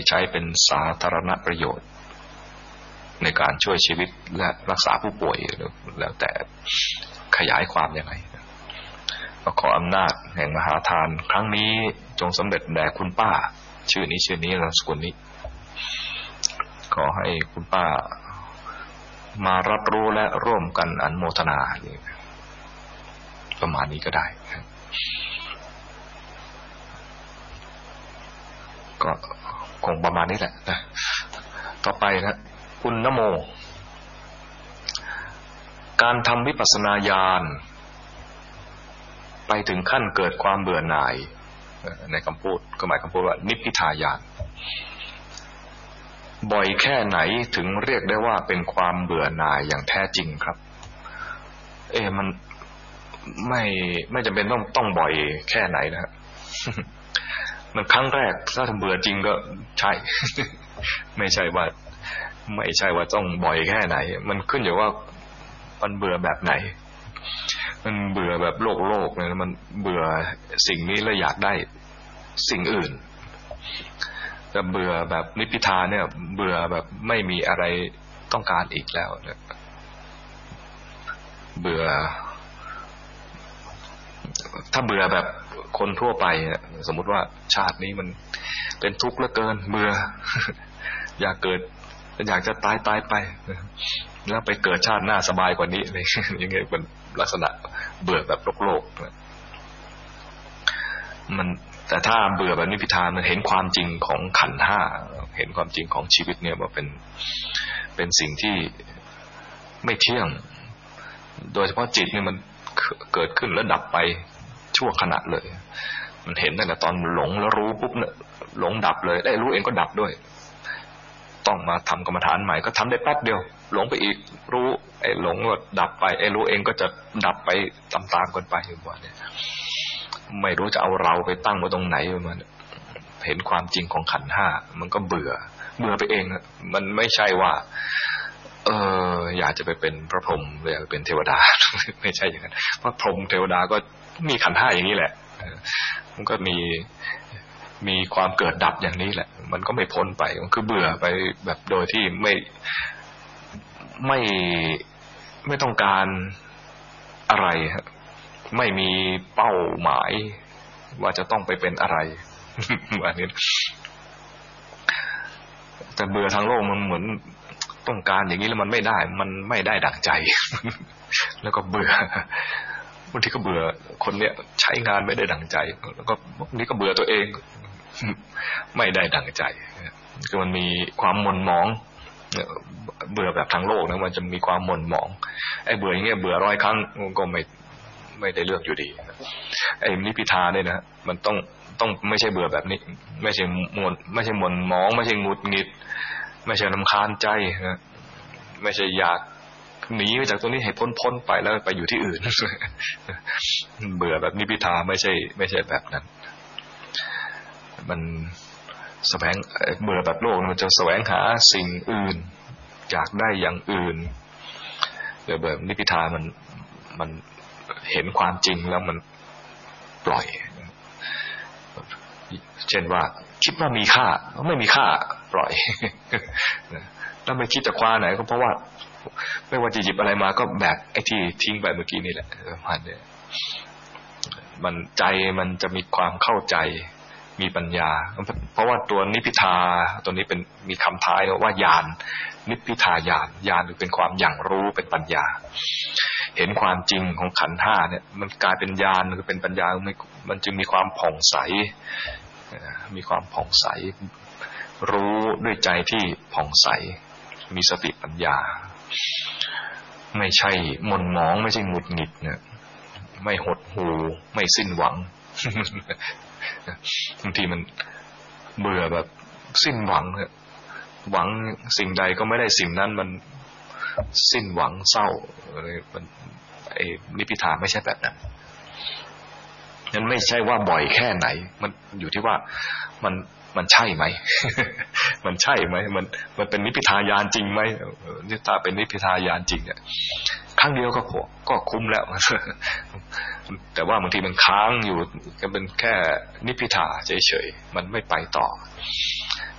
ใช้เป็นสาธารณประโยชน์ในการช่วยชีวิตและรักษาผู้ป่วยแล้วแต่ขยายความยังไงก็ขออำนาจแห่งมหาทานครั้งนี้จงสำเร็จแด่คุณป้าชื่อนี้นามสกุลนี้ขอให้คุณป้ามารับรู้และร่วมกันอนุโมทนาประมาณนี้ก็ได้ก็คงประมาณนี้แหละนะต่อไปนะคุณนโมการทำวิปัสสนาญาณไปถึงขั้นเกิดความเบื่อหน่ายในคำพูดก็หมายคำพูดว่านิพพิทายานบ่อยแค่ไหนถึงเรียกได้ว่าเป็นความเบื่อหน่ายอย่างแท้จริงครับมันไม่จำเป็นต้องบ่อยแค่ไหนนะฮะมันครั้งแรกถ้าทำเบื่อจริงก็ใช่ ไม่ใช่ว่าต้องบ่อยแค่ไหนมันขึ้นอยู่ว่ามันเบื่อแบบไหนมันเบื่อแบบโลกเนี่ยมันเบื่อสิ่งนี้แล้วอยากได้สิ่งอื่นแต่เบื่อแบบนิพพิทาเนี่ยเบื่อแบบไม่มีอะไรต้องการอีกแล้วเนี่ยเบื่อถ้าเบื่อแบบคนทั่วไปสมมุติว่าชาตินี้มันเป็นทุกข์เหลือเกินเบื่อ อยากเกิดอยากจะตายไปแล้วไปเกิดชาติหน้าสบายกว่านี้อะไรอย่างเงี้ยเป็นลักษณะเบื่อแบบโลกมันแต่ถ้าเบื่อแบบนิพพิทามันเห็นความจริงของขันธ์ห้าเห็นความจริงของชีวิตเนี่ยว่าเป็นสิ่งที่ไม่เที่ยงโดยเฉพาะจิตเนี่ยมันเกิดขึ้นแล้วดับไปชั่วขณะเลยมันเห็นตั้งแต่ตอนหลงแล้วรู้ปุ๊บเนี่ยหลงดับเลยได้รู้เองก็ดับด้วยต้องมาทำกรรมฐานใหม่ก็ทำได้แป๊บเดียวหลงไปอีกรู้ไอ้หลงก็ดับไปไอ้รู้เองก็จะดับไปตามๆกันไปอยู่ว่าเนี่ยไม่รู้จะเอาเราไปตั้งไว้ตรงไหนมันเห็นความจริงของขันธ์ห้ามันก็เบื่อไปเองมันไม่ใช่ว่าอยากจะไปเป็นพระพรหมหรืออยากไปเป็นเทวดา ไม่ใช่อย่างนั้นเพราะพรหมเทวดาก็มีขันธ์ห้าอย่างนี้แหละมันก็มีความเกิดดับอย่างนี้แหละมันก็ไม่พ้นไปมันคือเบื่อไปแบบโดยที่ไม่ต้องการอะไรครับไม่มีเป้าหมายว่าจะต้องไปเป็นอะไรแบบนี้แต่เบื่อทางโลกมันเหมือนต้องการอย่างนี้แล้วมันไม่ได้ดั่งใจแล้วก็เบื่อบางทีก็เบื่อคนเนี้ยใช้งานไม่ได้ดั่งใจแล้วก็บางทีก็เบื่อตัวเองไม่ได้ดั่งใจคือมันมีความหม่นหมองเบื่อแบบทางโลกนะมันจะมีความหม่นหมองไอ้เบื่ออย่างเงี้ยเบื่อ100 ครั้งก็ไม่ได้เรื่องอยู่ดีไอ้นิพพิทาเนี่ยนะมันต้องไม่ใช่เบื่อแบบนี้ไม่ใช่หม่นหมองไม่ใช่หงุดหงิดไม่ใช่รำคาญใจนะไม่ใช่อยากหนีไปจากตรงนี้ให้พ้นไปแล้วไปอยู่ที่อื่น เบื่อแบบนิพพิทาไม่ใช่แบบนั้นมันแสวงเบื่อแบบโลกมันจะแสวงหาสิ่งอื่นอยากได้อย่างอื่นแบบนิพพิทามันเห็นความจริงแล้วมันปล่อยเช่นว่าคิดว่ามีค่าไม่มีค่าปล่อยแล้วไม่คิดจะคว้าไหนก็เพราะว่าไม่ว่าจะหยิบอะไรมาก็แบกไอ้ที่ทิ้งไปเมื่อกี้นี่แหละมันเนี่ยมันใจมันจะมีความเข้าใจมีปัญญาเพราะว่าตัวนิพพิทาตัวนี้เป็นมีคำท้ายว่าญาณนิพพิทายานหรือเป็นความอย่างรู้เป็นปัญญาเห็นความจริงของขันธ์ห้าเนี่ยมันกลายเป็นญาณคือเป็นปัญญามันจึงมีความผ่องใสรู้ด้วยใจที่ผ่องใสมีสติปัญญาไม่ใช่หม่นหมองไม่ใช่หงุดหงิดเนี่ยไม่หดหู่ไม่สิ้นหวัง บางทีมันเบื่อแบบสิ้นหวังเนี่ยหวังสิ่งใดก็ไม่ได้สิ่งนั้นมันสิ้นหวังเศร้าอะไรมันไอ้นิพพิทาไม่ใช่แบบนั้นนั้นไม่ใช่ว่าบ่อยแค่ไหนมันอยู่ที่ว่ามันใช่ไหม มันใช่ไหมมันเป็นนิพพิทายานจริงไหมถ้าเป็นนิพพิทายานจริงเนี่ยครั้งเดียวก็คุ้มแล้ว แต่ว่าบางทีมันค้างอยู่ก็เป็นแค่นิพพิทาเฉยๆมันไม่ไปต่อ